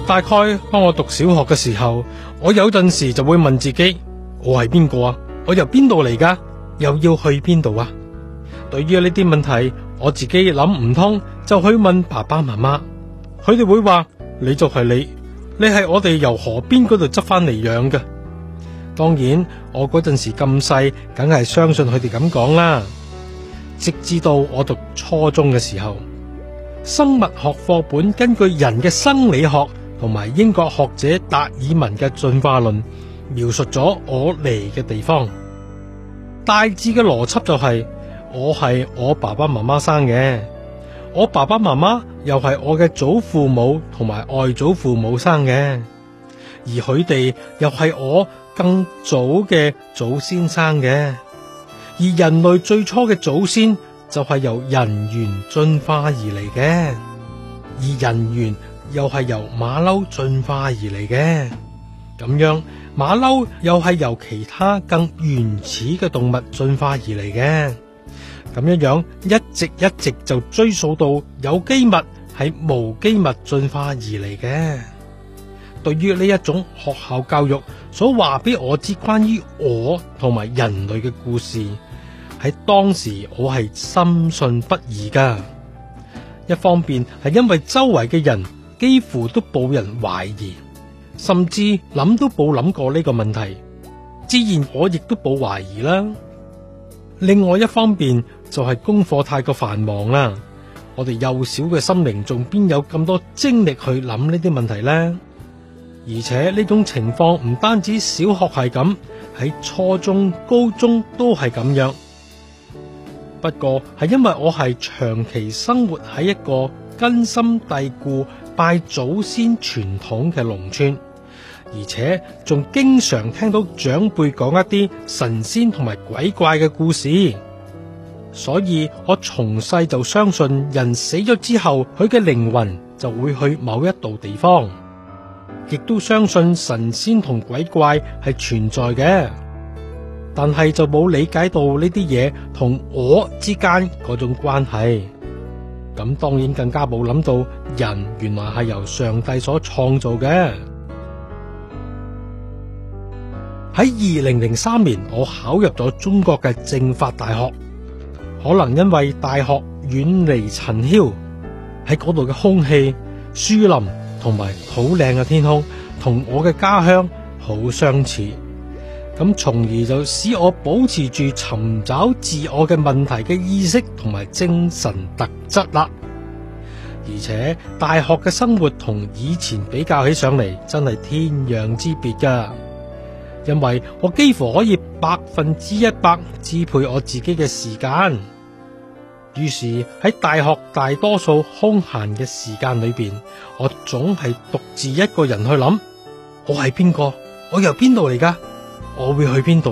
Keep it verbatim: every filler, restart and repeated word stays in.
大概當我讀小學嘅時候，我有陣時就會問自己，我係邊個啊？我由邊度嚟噶？又要去邊度啊？對於呢啲問題，我自己諗唔通，就去問爸爸媽媽，佢哋會話，你就係你，你係我哋由河邊嗰度執翻嚟養嘅。當然，我嗰陣時咁細，梗係相信佢哋咁講啦。直至到我讀初中嘅時候，生物學課本根據人嘅生理學同埋英國學者達爾文嘅進化論，描述咗我嚟嘅地方。大致嘅邏輯就係，我係我爸爸媽媽生嘅，我爸爸媽媽又係我嘅祖父母同埋外祖父母生嘅，而佢哋又係我更早嘅祖先生嘅。而人類最初嘅祖先就係由人猿進化而嚟嘅，而人猿又係由馬騮進化而嚟嘅。咁樣馬騮又係由其他更原始嘅動物進化而嚟嘅。咁樣樣一直一直就追溯到有機物係無機物進化而嚟嘅。對於呢一種學校教育所話俾我知關於我同埋人類嘅故事，喺當時我係深信不疑噶。一方面係因為周圍嘅人幾乎都冇人懷疑，甚至諗都冇諗過呢個問題，自然我亦都冇懷疑啦。另外一方面就係功課太過繁忙啦，我哋幼小嘅心靈仲邊有咁多精力去諗呢啲問題呢？而且呢種情況唔單止小學係咁，喺初中、高中都係咁樣。不過係因為我係長期生活喺一個根深蒂固拜祖先傳統嘅農村，而且仲經常聽到長輩講一啲神仙同埋鬼怪嘅故事，所以我從細就相信人死咗之後，佢嘅靈魂就會去某一度地方。亦都相信神仙同鬼怪係存在嘅，但係就冇理解到呢啲嘢同我之間嗰種關係。咁當然更加冇諗到人原來係由上帝所創造嘅。喺二零零三年，我考入咗中國嘅政法大學，可能因為大學遠離塵囂，喺嗰度嘅空氣、樹林同埋好靚嘅天空，同我嘅家鄉好相似，咁從而就使我保持住尋找自我嘅問題嘅意識同埋精神特質啦。而且大學嘅生活同以前比較起上嚟，真係天壤之別噶，因為我幾乎可以百分之一百支配我自己嘅時間。於是喺大學大多數空閒嘅時間裏邊，我總係獨自一個人去諗，我係邊個？我由邊度嚟噶？我會去邊度？